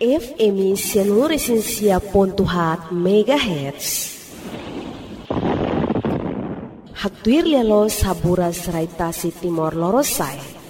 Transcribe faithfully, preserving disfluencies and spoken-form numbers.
F M seluruh pontuhat megahertz. Hatuir lelo sabura serai tasi timor lorosai.